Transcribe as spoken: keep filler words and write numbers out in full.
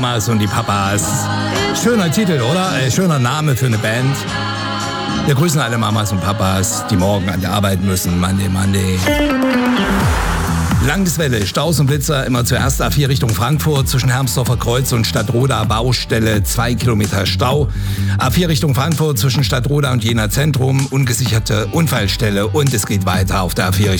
Mamas und die Papas. Schöner Titel, oder? Äh, schöner Name für eine Band. Wir grüßen alle Mamas und Papas, die morgen an der Arbeit müssen. Monday, Monday. Landeswelle, Staus und Blitzer, immer zuerst A vier Richtung Frankfurt, zwischen Hermsdorfer Kreuz und Stadtroda Baustelle, zwei Kilometer Stau. A vier Richtung Frankfurt, zwischen Stadtroda und Jena Zentrum, ungesicherte Unfallstelle und es geht weiter auf der A vier